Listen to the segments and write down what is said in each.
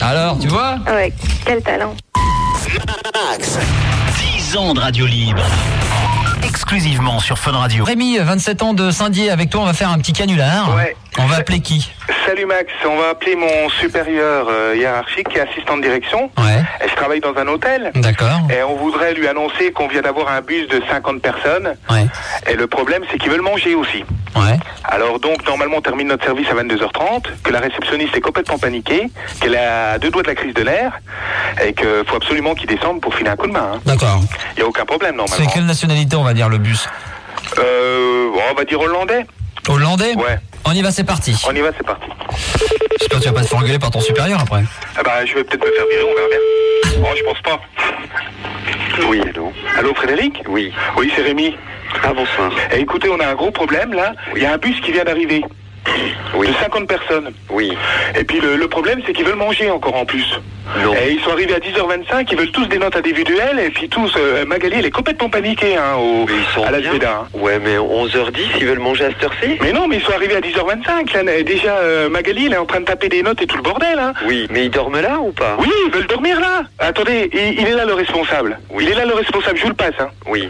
Alors, tu vois ? Ouais, quel talent. Max, 10 ans de radio libre. Exclusivement sur Fun Radio. Rémi, 27 ans de Saint-Dié, avec toi on va faire un petit canular. Ouais. On va appeler qui ? Salut Max, on va appeler mon supérieur hiérarchique qui est assistant de direction. Ouais. Elle travaille dans un hôtel. D'accord. Et on voudrait lui annoncer qu'on vient d'avoir un bus de 50 personnes. Ouais. Et le problème, c'est qu'ils veulent manger aussi. Ouais. Alors donc, normalement, on termine notre service à 22h30, que la réceptionniste est complètement paniquée, qu'elle a à 2 doigts de la crise de l'air, et qu'il faut absolument qu'ils descendent pour filer un coup de main. Hein. D'accord. Il n'y a aucun problème, normalement. C'est quelle nationalité on va dire le bus ? On va dire hollandais. Hollandais ? Ouais. On y va, c'est parti. On y va, c'est parti. J'espère que tu vas pas te faire engueuler par ton supérieur après. Ah bah, je vais peut-être me faire virer, on verra bien. Oh, je pense pas. Oui, allô. Allô, Frédéric ? Oui. Oui, c'est Rémi. Ah, bonsoir. Et écoutez, on a un gros problème, là. Il y a un bus qui vient d'arriver. Oui. De 50 personnes. Oui. Et puis le problème, c'est qu'ils veulent manger encore en plus. Non. Et ils sont arrivés à 10h25, ils veulent tous des notes individuelles, et puis tous, Magali, elle est complètement paniquée, hein, Mais ils sont à la bien. Zveda. Hein. Ouais, mais 11h10, ils veulent manger à cette heure-ci ? Mais non, mais ils sont arrivés à 10h25, là, et déjà, Magali, elle est en train de taper des notes et tout le bordel, hein. Oui, mais ils dorment là ou pas ? Oui, ils veulent dormir là. Attendez, il est là le responsable. Oui. Il est là le responsable, je vous le passe, hein. Oui.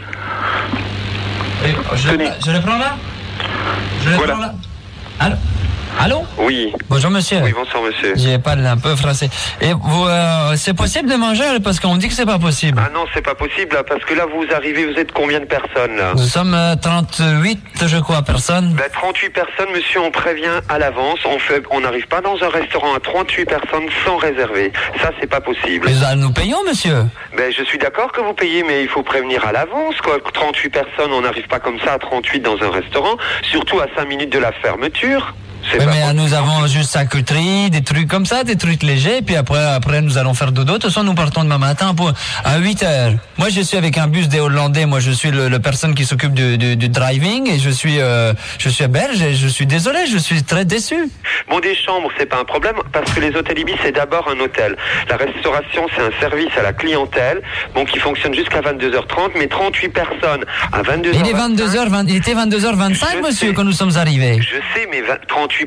Je le prends là ? Je le Voilà. prends là ? Allô ? Allô ? Oui. Bonjour monsieur. Oui, bonsoir monsieur. J'ai parlé un peu français. Et vous, c'est possible de manger parce qu'on me dit que c'est pas possible. Ah non, c'est pas possible là, parce que là vous arrivez, vous êtes combien de personnes là ? Nous sommes 38, je crois, personnes. 38 personnes, monsieur, on prévient à l'avance. On n'arrive pas dans un restaurant à 38 personnes sans réserver. Ça, c'est pas possible. Mais nous payons, monsieur. Je suis d'accord que vous payez, mais il faut prévenir à l'avance, quoi. 38 personnes, on n'arrive pas comme ça à 38 dans un restaurant, surtout à 5 minutes de la fermeture. Oui, mais nous avons juste charcuterie, des trucs comme ça, des trucs légers, puis après nous allons faire dodo. De toute façon, nous partons demain matin à 8h. Moi, je suis avec un bus des Hollandais. Moi, je suis le personne qui s'occupe du driving, et je suis belge, et je suis désolé, je suis très déçu. Bon, des chambres, c'est pas un problème, parce que les hôtels Ibis, c'est d'abord un hôtel. La restauration, c'est un service à la clientèle, bon, qui fonctionne jusqu'à 22h30, mais 38 personnes à 22h. Il était 22h25, monsieur, quand nous sommes arrivés. Je sais, mais 38